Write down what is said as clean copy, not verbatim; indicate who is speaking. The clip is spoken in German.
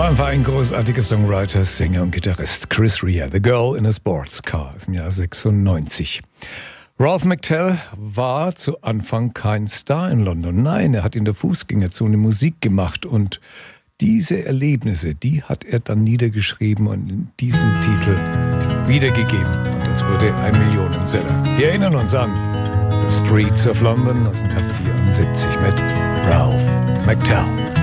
Speaker 1: einfach ein großartiger Songwriter, Sänger und Gitarrist. Chris Rea, The Girl in a Sports Car, aus dem Jahr 96. Ralph McTell war zu Anfang kein Star in London. Nein, er hat in der Fußgängerzone Musik gemacht und diese Erlebnisse, die hat er dann niedergeschrieben und in diesem Titel wiedergegeben. Und das wurde ein Millionenseller. Wir erinnern uns an The Streets of London aus dem Jahr 74 mit Ralph McTell.